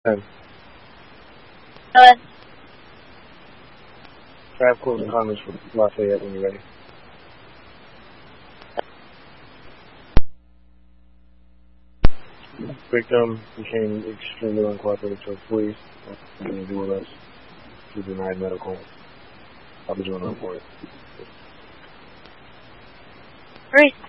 10. Done. Have closing comments for Lafayette when you're ready. Victim became extremely uncooperative to the police. Nothing to do with us. She denied medical. I'll be doing a report.